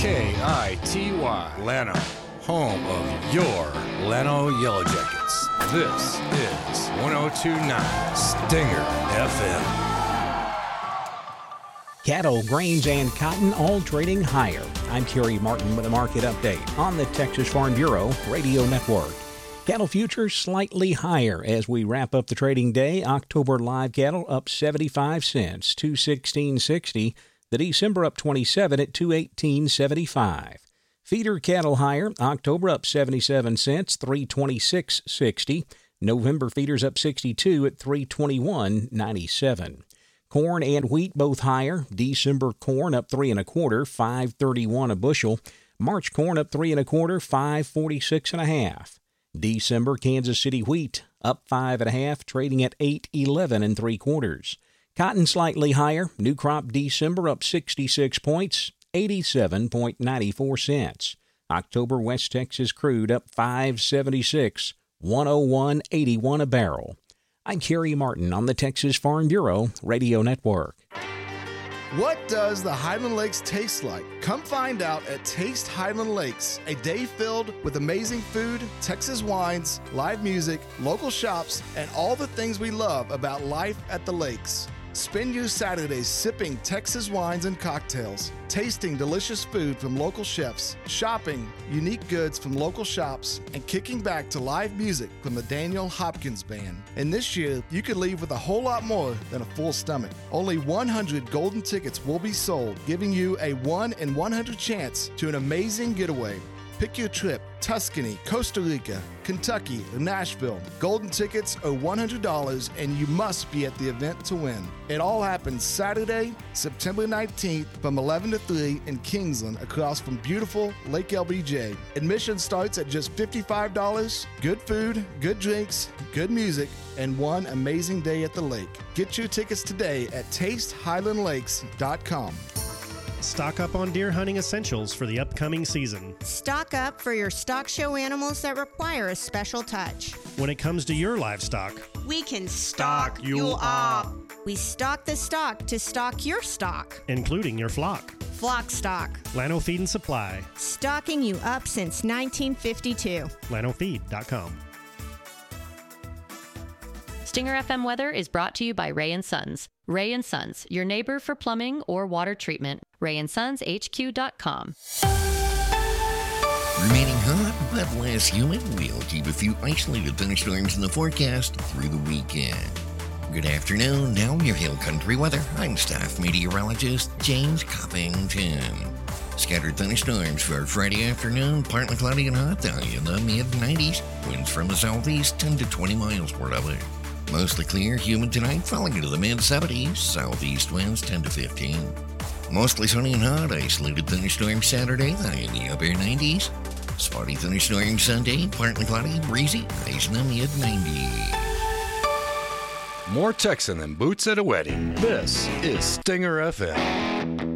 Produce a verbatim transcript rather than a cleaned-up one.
K I T Y, Llano, home of your Llano Yellow Jackets. This is one oh two point nine Stinger F M. Cattle, grains, and cotton all trading higher. I'm Kerry Martin with a market update on the Texas Farm Bureau Radio Network. Cattle futures slightly higher as we wrap up the trading day. October live cattle up seventy-five cents, two sixteen sixty. The December up twenty-seven at two eighteen seventy-five. Feeder cattle higher. October up seventy-seven cents, three twenty-six sixty. November feeders up sixty-two at three twenty-one ninety-seven. Corn and wheat both higher. December corn up three and a quarter, five thirty-one a bushel. March corn up three and a quarter, five forty-six and a half. December Kansas City wheat up five and a half, trading at eight eleven and three quarters. Cotton slightly higher. New crop December up sixty-six points, eighty-seven ninety-four cents. October West Texas crude up five seventy-six, one oh one eighty-one a barrel. I'm Kerry Martin on the Texas Farm Bureau Radio Network. What does the Highland Lakes taste like? Come find out at Taste Highland Lakes, a day filled with amazing food, Texas wines, live music, local shops, and all the things we love about life at the lakes. Spend your Saturdays sipping Texas wines and cocktails, tasting delicious food from local chefs, shopping unique goods from local shops, and kicking back to live music from the Daniel Hopkins Band. And this year, you could leave with a whole lot more than a full stomach. Only one hundred golden tickets will be sold, giving you a one in one hundred chance to an amazing getaway. Pick your trip: Tuscany, Costa Rica, Kentucky, or Nashville. Golden tickets are one hundred dollars, and you must be at the event to win. It all happens Saturday, September nineteenth from eleven to three in Kingsland across from beautiful Lake L B J. Admission starts at just fifty-five dollars. Good food, good drinks, good music, and one amazing day at the lake. Get your tickets today at taste highland lakes dot com. Stock up on deer hunting essentials for the upcoming season. Stock up for your stock show animals that require a special touch. When it comes to your livestock, we can stock, stock you up. We stock the stock to stock your stock, including your flock. Flock Stock. Llano Feed and Supply. Stocking you up since nineteen fifty-two. llano feed dot com. Stinger F M weather is brought to you by Ray and Sons. Ray and Sons, your neighbor for plumbing or water treatment. ray and sons h q dot com. Remaining hot but less humid, we'll keep a few isolated thunderstorms in the forecast through the weekend. Good afternoon. Now your Hill Country weather. I'm staff meteorologist James Covington. Scattered thunderstorms for Friday afternoon, partly cloudy and hot, down in the mid nineties. Winds from the southeast, ten to twenty miles per hour. Mostly clear, humid tonight, falling into the mid seventies. Southeast winds ten to fifteen. Mostly sunny and hot, isolated thunderstorms Saturday, high in the upper nineties. Spotty thunderstorms Sunday, partly cloudy, breezy, highs in the mid nineties. More Texan than boots at a wedding. This is Stinger F M.